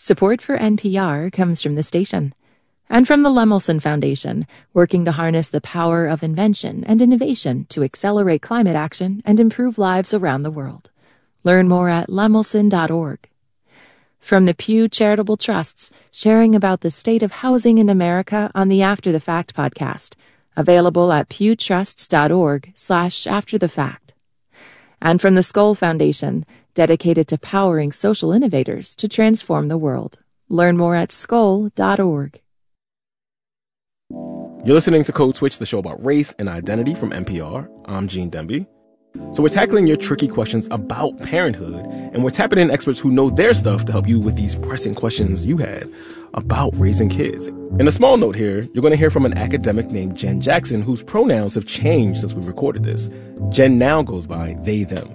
Support for NPR comes from the station and from the Lemelson Foundation, working to harness the power of invention and innovation to accelerate climate action and improve lives around the world. Learn more at lemelson.org. From the Pew Charitable Trusts, sharing about the state of housing in America on the After the Fact podcast, available at pewtrusts.org/afterthefact. And from the Skoll Foundation, dedicated to powering social innovators to transform the world. Learn more at skoll.org. You're listening to Code Switch, the show about race and identity from NPR. I'm Gene Demby. So we're tackling your tricky questions about parenthood, and we're tapping in experts who know their stuff to help you with these pressing questions you had about raising kids. In a small note here, you're going to hear from an academic named Jen Jackson, whose pronouns have changed since we recorded this. Jen now goes by they, them.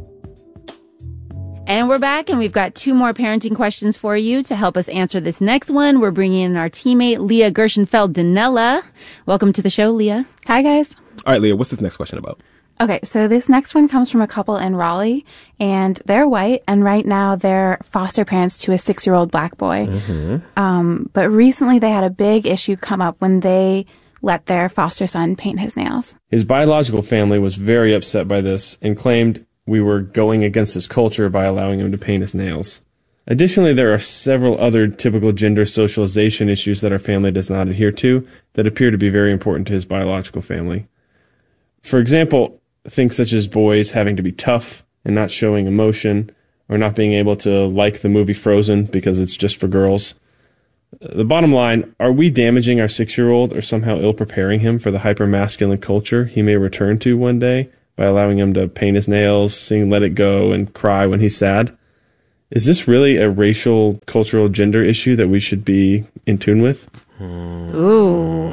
And we're back, and we've got 2 more parenting questions for you. To help us answer this next one, we're bringing in our teammate, Leah Gershenfeld-Dinella. Welcome to the show, Leah. Hi, guys. All right, Leah, what's this next question about? Okay, so this next one comes from a couple in Raleigh, and they're white, and right now they're foster parents to a 6-year-old black boy. But recently they had a big issue come up when they let their foster son paint his nails. His biological family was very upset by this and claimed we were going against his culture by allowing him to paint his nails. Additionally, there are several other typical gender socialization issues that our family does not adhere to that appear to be very important to his biological family. For example, things such as boys having to be tough and not showing emotion, or not being able to like the movie Frozen because it's just for girls. The bottom line, are we damaging our 6-year-old or somehow ill-preparing him for the hyper-masculine culture he may return to one day by allowing him to paint his nails, sing Let It Go, and cry when he's sad? Is this really a racial, cultural, gender issue that we should be in tune with? Ooh.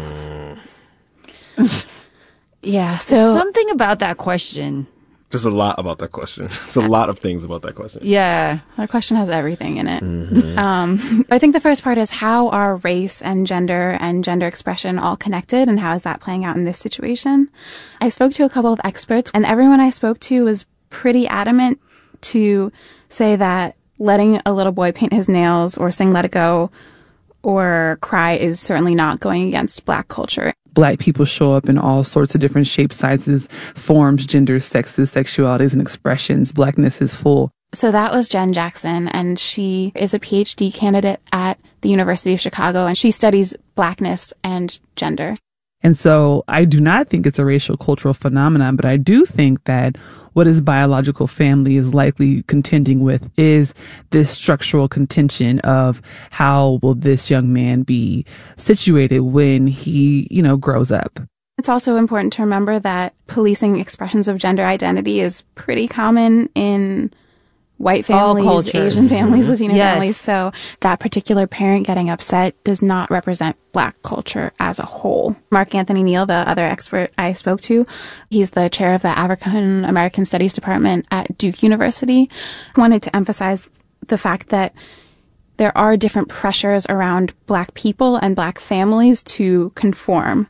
Yeah, so... There's something about that question. There's a lot about that question. There's a lot of things about that question. Yeah. That question has everything in it. I think the first part is, how are race and gender expression all connected, and how is that playing out in this situation? I spoke to a couple of experts, and everyone I spoke to was pretty adamant to say that letting a little boy paint his nails or sing Let It Go or cry is certainly not going against Black culture. Black people show up in all sorts of different shapes, sizes, forms, genders, sexes, sexualities, and expressions. Blackness is full. So that was Jen Jackson, and she is a PhD candidate at the University of Chicago, and she studies Blackness and gender. And so I do not think it's a racial cultural phenomenon, but I do think that what his biological family is likely contending with is this structural contention of how will this young man be situated when he, grows up. It's also important to remember that policing expressions of gender identity is pretty common in white families, Asian families, Latino families. So that particular parent getting upset does not represent Black culture as a whole. Mark Anthony Neal, the other expert I spoke to, he's the chair of the African American Studies Department at Duke University, wanted to emphasize the fact that there are different pressures around Black people and Black families to conform.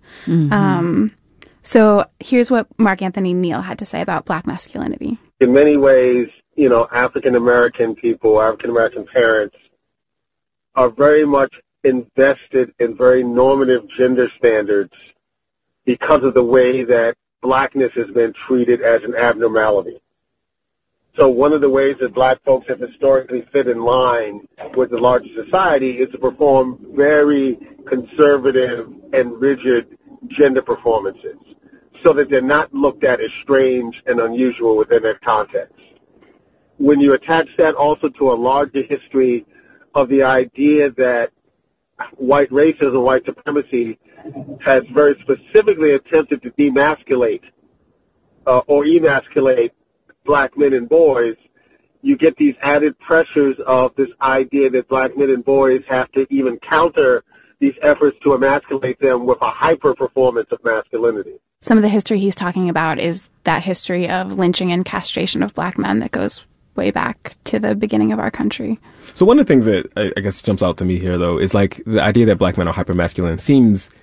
So here's what Mark Anthony Neal had to say about Black masculinity. In many ways, African-American people, African-American parents are very much invested in very normative gender standards because of the way that Blackness has been treated as an abnormality. So one of the ways that Black folks have historically fit in line with the larger society is to perform very conservative and rigid gender performances so that they're not looked at as strange and unusual within their context. When you attach that also to a larger history of the idea that white racism, white supremacy has very specifically attempted to demasculate or emasculate Black men and boys, you get these added pressures of this idea that Black men and boys have to even counter these efforts to emasculate them with a hyper performance of masculinity. Some of the history he's talking about is that history of lynching and castration of Black men that goes way back to the beginning of our country. So one of the things that I guess jumps out to me here, though, is like the idea that Black men are hypermasculine seems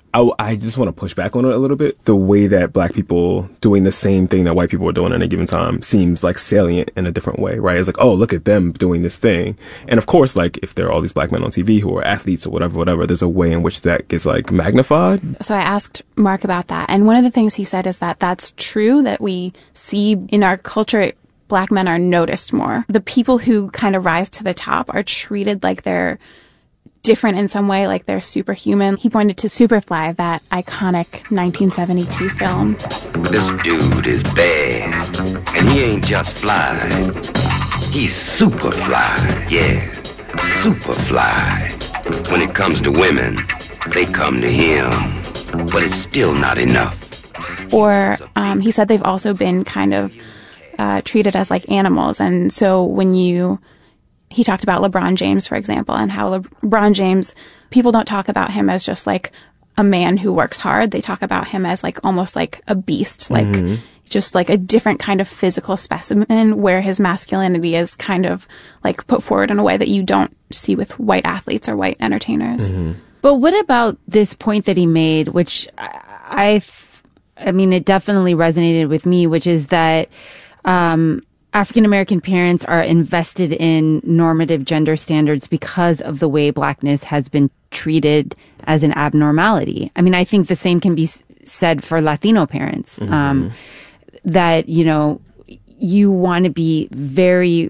I just want to push back on it a little bit. The way that black people doing the same thing that white people are doing at a given time seems like salient in a different way, right? It's like, oh, look at them doing this thing. And of course, like if there are all these black men on TV who are athletes or whatever, there's a way in which that gets like magnified. So I asked Mark about that. And one of the things he said is that that's true, that we see in our culture, black men are noticed more. The people who kind of rise to the top are treated like they're different in some way, like they're superhuman. He pointed to Superfly, that iconic 1972 film. This dude is bad, and he ain't just fly. He's super fly, yeah, super fly. When it comes to women, they come to him, but it's still not enough. Or he said they've also been kind of treated as like animals, and so when he talked about LeBron James, for example, and how LeBron James, people don't talk about him as just like a man who works hard. They talk about him as like almost like a beast, like just like a different kind of physical specimen, where his masculinity is kind of like put forward in a way that you don't see with white athletes or white entertainers. But what about this point that he made, which I mean, it definitely resonated with me, which is that African-American parents are invested in normative gender standards because of the way blackness has been treated as an abnormality. I mean, I think the same can be said for Latino parents, that, you know, you want to be very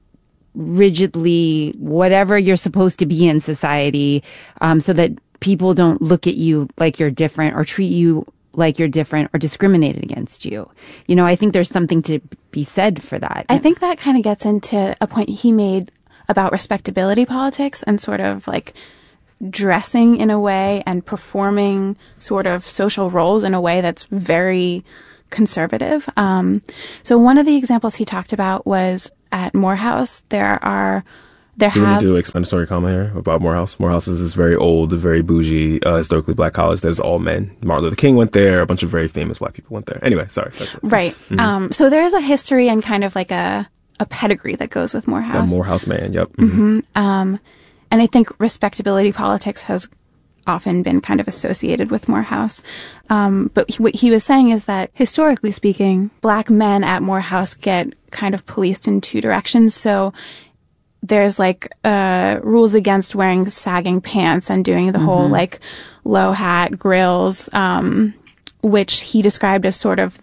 rigidly whatever you're supposed to be in society, so that people don't look at you like you're different or treat you like you're different or discriminated against you. You know, I think there's something to be said for that. I think that kind of gets into a point he made about respectability politics and sort of like dressing in a way and performing sort of social roles in a way that's very conservative. So one of the examples he talked about was at Morehouse. Do you want to do an explanatory comment here about Morehouse? Morehouse is this very old, very bougie, historically black college that's all men. Martin Luther King went there. A bunch of very famous black people went there. Anyway, sorry. That's it. Right. So there is a history and kind of like a pedigree that goes with Morehouse. The Morehouse man, yep. And I think respectability politics has often been kind of associated with Morehouse. But what he was saying is that historically speaking, black men at Morehouse get kind of policed in two directions. So there's like rules against wearing sagging pants and doing the whole like low hat, grills, which he described as sort of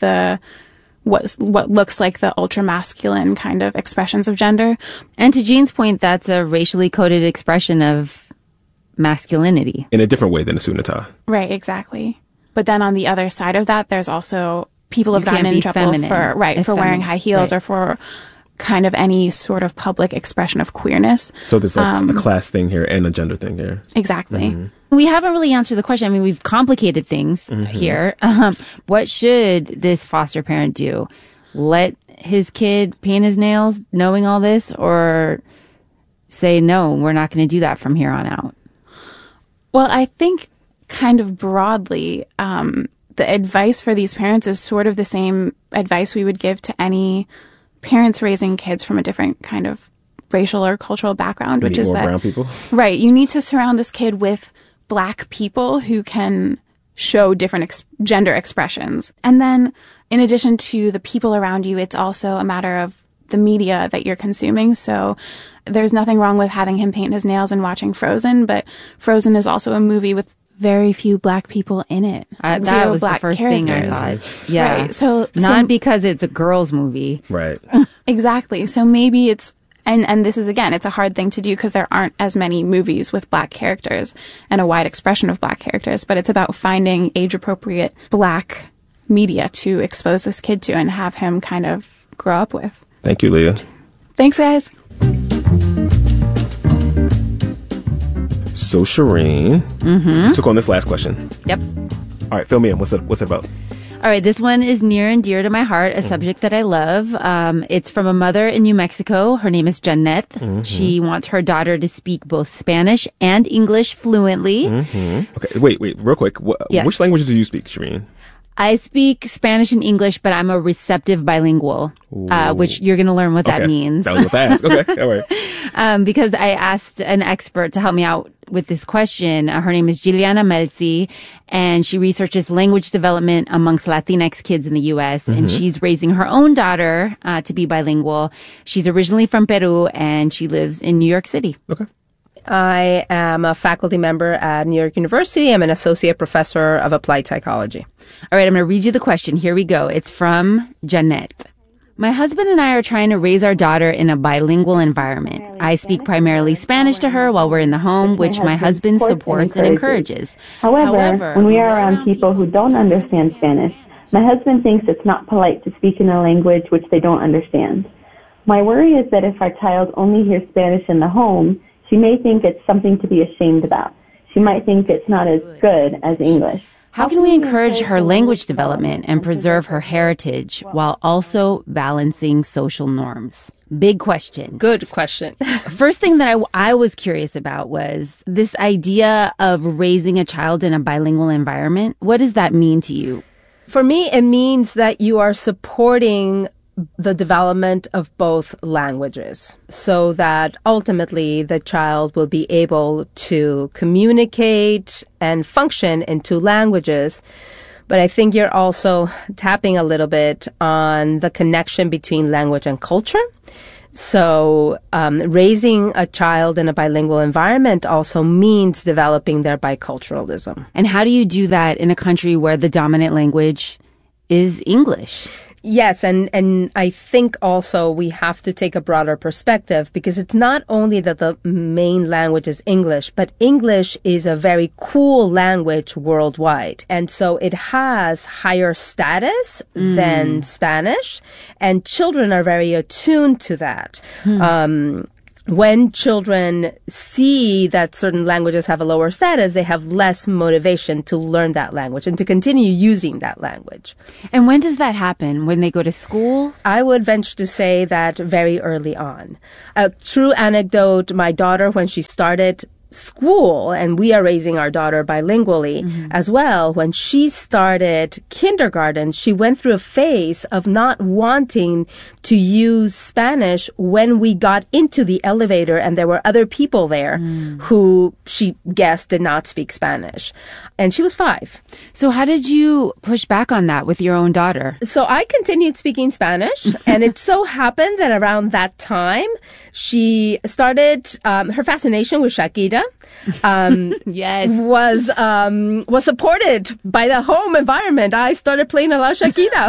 what looks like the ultra masculine kind of expressions of gender. And to Jean's point, that's a racially coded expression of masculinity in a different way than a suit and a tie. Right, exactly. But then on the other side of that, there's also people have gotten in trouble for wearing high heels or for kind of any sort of public expression of queerness. So there's like a class thing here and a gender thing here. Exactly. We haven't really answered the question. I mean, we've complicated things here. What should this foster parent do? Let his kid paint his nails knowing all this, or say, no, we're not going to do that from here on out? Well, I think kind of broadly, the advice for these parents is sort of the same advice we would give to any parents raising kids from a different kind of racial or cultural background, which is that brown people. Right. You need to surround this kid with black people who can show different gender expressions. And then in addition to the people around you, it's also a matter of the media that you're consuming. So there's nothing wrong with having him paint his nails and watching Frozen, but Frozen is also a movie with very few black people in it. That was the first thing I thought. Yeah. Right. So not because it's a girls' movie. Right. Exactly. So maybe it's, and this is, again, it's a hard thing to do because there aren't as many movies with black characters and a wide expression of black characters, but it's about finding age-appropriate black media to expose this kid to and have him kind of grow up with. Thank you, Leah. Thanks, guys. So, Shireen, you took on this last question. Yep. All right, fill me in. What's it about? All right, this one is near and dear to my heart, a subject that I love. It's from a mother in New Mexico. Her name is Jeanette. She wants her daughter to speak both Spanish and English fluently. Okay, wait, real quick. Yes. Which languages do you speak, Shireen? I speak Spanish and English, but I'm a receptive bilingual, which you're going to learn what that means. That was what I asked. Okay, all right. Because I asked an expert to help me out with this question. Her name is Giliana Melzi, and she researches language development amongst Latinx kids in the U.S., and she's raising her own daughter to be bilingual. She's originally from Peru, and she lives in New York City. Okay. I am a faculty member at New York University. I'm an associate professor of applied psychology. All right, I'm going to read you the question. Here we go. It's from Jeanette. My husband and I are trying to raise our daughter in a bilingual environment. I speak primarily Spanish to her while we're in the home, which my husband supports and encourages. However, when we are around people who don't understand Spanish, my husband thinks it's not polite to speak in a language which they don't understand. My worry is that if our child only hears Spanish in the home, she may think it's something to be ashamed about. She might think it's not as good as English. How can we encourage her language development and preserve her heritage while also balancing social norms? Big question. Good question. First thing that I was curious about was this idea of raising a child in a bilingual environment. What does that mean to you? For me, it means that you are supporting the development of both languages so that ultimately the child will be able to communicate and function in two languages. But I think you're also tapping a little bit on the connection between language and culture. So raising a child in a bilingual environment also means developing their biculturalism. And how do you do that in a country where the dominant language is English? Yes, and I think also we have to take a broader perspective because it's not only that the main language is English, but English is a very cool language worldwide. And so it has higher status than Spanish, and children are very attuned to that. When children see that certain languages have a lower status, they have less motivation to learn that language and to continue using that language. And when does that happen? When they go to school? I would venture to say that very early on. A true anecdote, my daughter, when she started school, and we are raising our daughter bilingually as well. When she started kindergarten, she went through a phase of not wanting to use Spanish when we got into the elevator and there were other people there who she guessed did not speak Spanish. And she was 5. So how did you push back on that with your own daughter? So I continued speaking Spanish, and it so happened that around that time, she started, her fascination with Shakira. Yes. Was supported by the home environment. I started playing a lot of Shakira.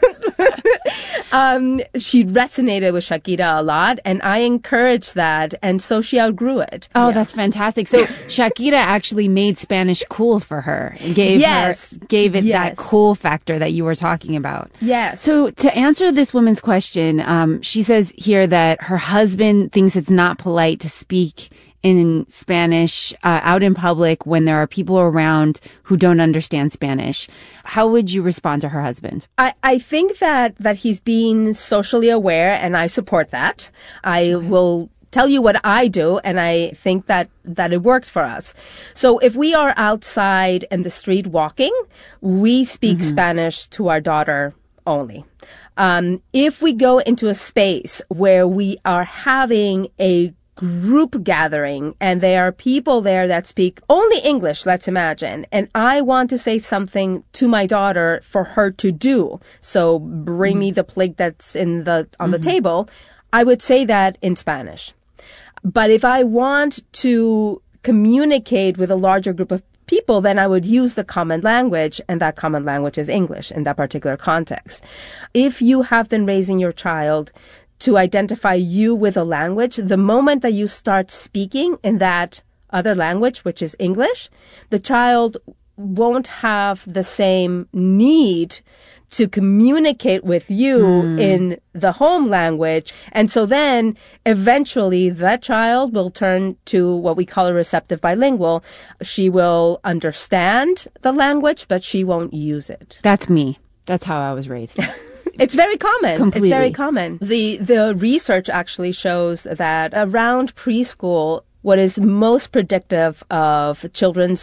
She resonated with Shakira a lot, and I encouraged that, and so she outgrew it. Oh, that's fantastic. So Shakira actually made Spanish cool for her and gave it that cool factor that you were talking about. Yes. So to answer this woman's question, she says here that her husband thinks it's not polite to speak in Spanish out in public when there are people around who don't understand Spanish. How would you respond to her husband? I think that he's being socially aware, and I support that. I will tell you what I do, and I think that it works for us. So if we are outside in the street walking, we speak Spanish to our daughter only. If we go into a space where we are having a group gathering and there are people there that speak only English, let's imagine, and I want to say something to my daughter for her to do, so bring me the plate that's on the table, I would say that in Spanish. But if I want to communicate with a larger group of people, then I would use the common language, and that common language is English in that particular context. If you have been raising your child to identify you with a language, the moment that you start speaking in that other language, which is English, the child won't have the same need to communicate with you in the home language. And so then eventually that child will turn to what we call a receptive bilingual. She will understand the language, but she won't use it. That's me. That's how I was raised. It's very common. Completely. It's very common. The research actually shows that around preschool, what is most predictive of children's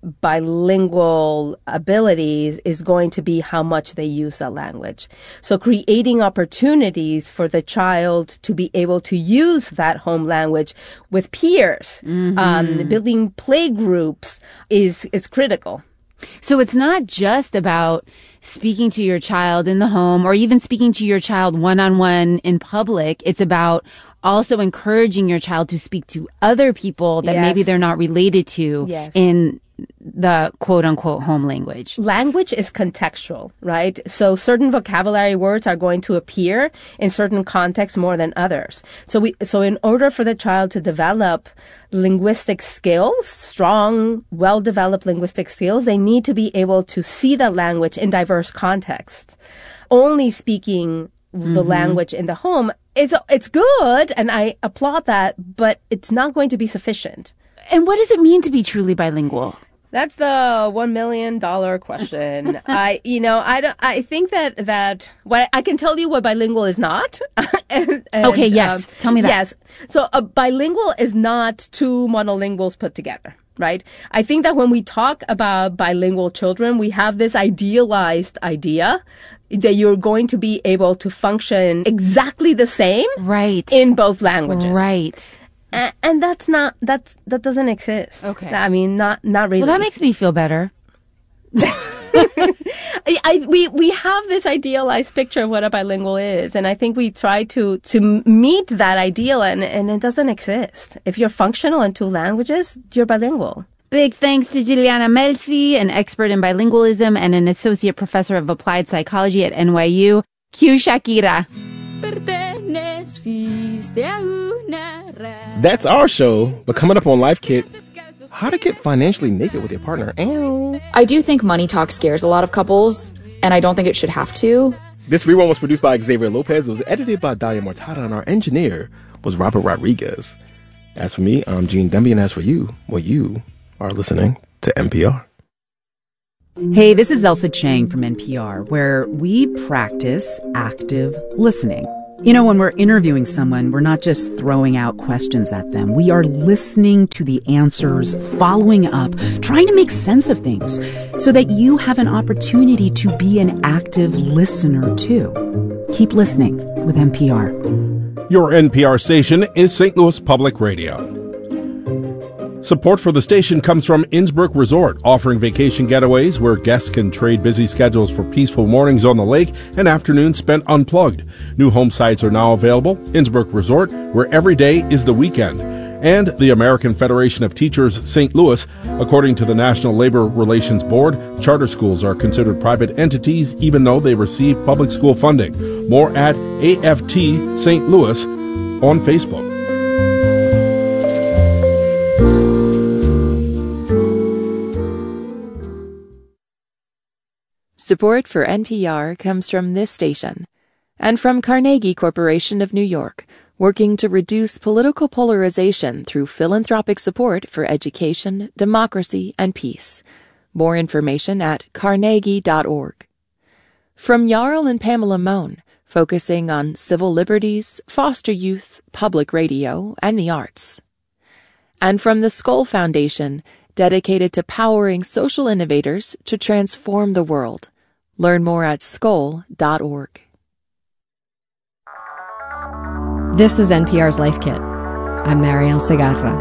bilingual abilities is going to be how much they use that language. So creating opportunities for the child to be able to use that home language with peers, building play groups is critical. So it's not just about speaking to your child in the home or even speaking to your child one-on-one in public. It's about also encouraging your child to speak to other people that maybe they're not related to in the quote-unquote home language. Language is contextual, right? So certain vocabulary words are going to appear in certain contexts more than others. So in order for the child to develop linguistic skills, strong, well-developed linguistic skills, they need to be able to see the language in diverse contexts. Only speaking the language in the home, it's good, and I applaud that, but it's not going to be sufficient. And what does it mean to be truly bilingual? That's the $1 million question. I think that what I can tell you what bilingual is not. Okay, yes. Tell me that. Yes. So a bilingual is not two monolinguals put together, right? I think that when we talk about bilingual children, we have this idealized idea that you're going to be able to function exactly the same in both languages. Right. And that doesn't exist. Okay. I mean, not really. Well, that makes me feel better. We have this idealized picture of what a bilingual is, and I think we try to meet that ideal, and it doesn't exist. If you're functional in two languages, you're bilingual. Big thanks to Juliana Melzi, an expert in bilingualism and an associate professor of applied psychology at NYU. Cue Shakira. That's our show, but coming up on Life Kit, how to get financially naked with your partner. I do think money talk scares a lot of couples, and I don't think it should have to. This rerun was produced by Xavier Lopez. It was edited by Dalia Mortada, and our engineer was Robert Rodriguez. As for me, I'm Gene Demby, and as for you, well, you are listening to NPR. Hey, this is Elsa Chang from NPR, where we practice active listening. You know, when we're interviewing someone, we're not just throwing out questions at them. We are listening to the answers, following up, trying to make sense of things so that you have an opportunity to be an active listener, too. Keep listening with NPR. Your NPR station is St. Louis Public Radio. Support for the station comes from Innsbrook Resort, offering vacation getaways where guests can trade busy schedules for peaceful mornings on the lake and afternoons spent unplugged. New home sites are now available. Innsbrook Resort, where every day is the weekend. And the American Federation of Teachers St. Louis. According to the National Labor Relations Board, charter schools are considered private entities even though they receive public school funding. More at AFT St. Louis on Facebook. Support for NPR comes from this station and from Carnegie Corporation of New York, working to reduce political polarization through philanthropic support for education, democracy, and peace. More information at carnegie.org. From Jarl and Pamela Mohn, focusing on civil liberties, foster youth, public radio, and the arts. And from the Skoll Foundation, dedicated to powering social innovators to transform the world. Learn more at skoll.org. This is NPR's Life Kit. I'm Mariel Segarra.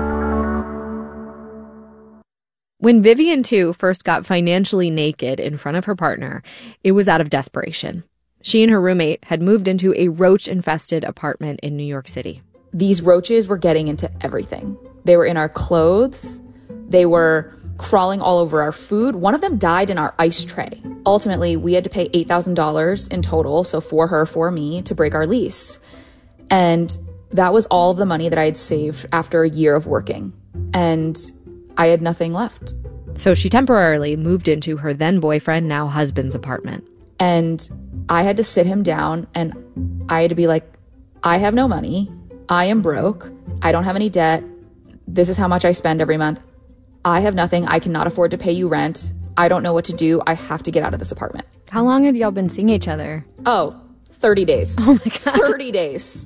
When Vivian Tu first got financially naked in front of her partner, it was out of desperation. She and her roommate had moved into a roach-infested apartment in New York City. These roaches were getting into everything. They were in our clothes. They were crawling all over our food. One of them died in our ice tray. Ultimately, we had to pay $8,000 in total, so for her, for me, to break our lease. And that was all of the money that I had saved after a year of working. And I had nothing left. So she temporarily moved into her then boyfriend, now husband's apartment. And I had to sit him down and I had to be like, I have no money. I am broke. I don't have any debt. This is how much I spend every month. I have nothing. I cannot afford to pay you rent. I don't know what to do. I have to get out of this apartment. How long had y'all been seeing each other? Oh, 30 days. Oh my God. 30 days.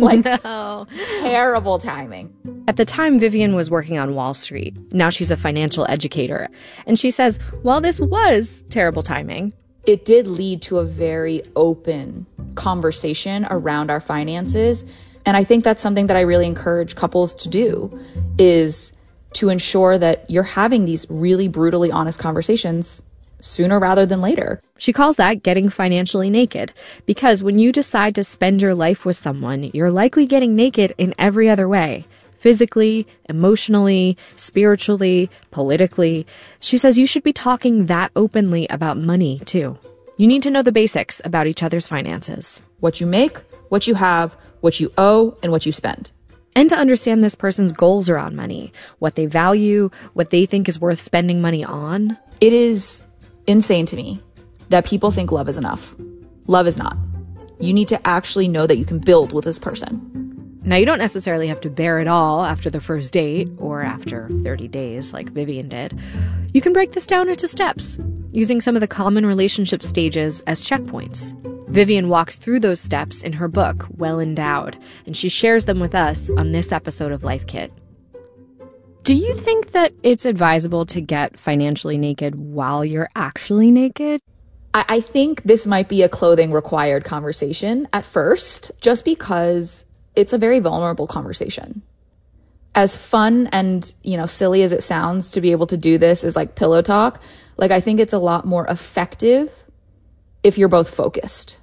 Like, no. Terrible timing. At the time, Vivian was working on Wall Street. Now she's a financial educator. And she says, while this was terrible timing, it did lead to a very open conversation around our finances. And I think that's something that I really encourage couples to do, is to ensure that you're having these really brutally honest conversations sooner rather than later. She calls that getting financially naked, because when you decide to spend your life with someone, you're likely getting naked in every other way. Physically, emotionally, spiritually, politically. She says you should be talking that openly about money, too. You need to know the basics about each other's finances. What you make, what you have, what you owe, and what you spend. And to understand this person's goals around money, what they value, what they think is worth spending money on. It is insane to me that people think love is enough. Love is not. You need to actually know that you can build with this person. Now, you don't necessarily have to bear it all after the first date or after 30 days like Vivian did. You can break this down into steps, using some of the common relationship stages as checkpoints. Vivian walks through those steps in her book, Well Endowed, and she shares them with us on this episode of Life Kit. Do you think that it's advisable to get financially naked while you're actually naked? I think this might be a clothing required conversation at first, just because it's a very vulnerable conversation. As fun and, silly as it sounds to be able to do this is like pillow talk, I think it's a lot more effective if you're both focused.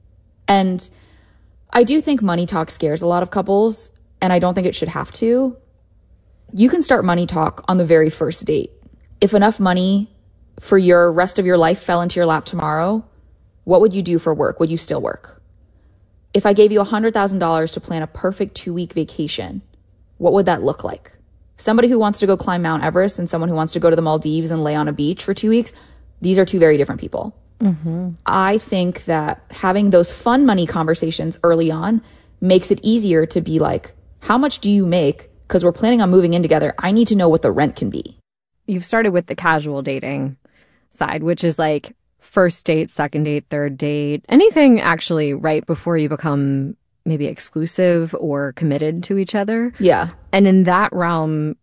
And I do think money talk scares a lot of couples, and I don't think it should have to. You can start money talk on the very first date. If enough money for your rest of your life fell into your lap tomorrow, what would you do for work? Would you still work? If I gave you $100,000 to plan a perfect 2-week vacation, what would that look like? Somebody who wants to go climb Mount Everest and someone who wants to go to the Maldives and lay on a beach for 2 weeks, these are two very different people. Mm-hmm. I think that having those fun money conversations early on makes it easier to be like, how much do you make? Because we're planning on moving in together. I need to know what the rent can be. You've started with the casual dating side, which is like first date, second date, third date, anything actually right before you become maybe exclusive or committed to each other. Yeah. And in that realm,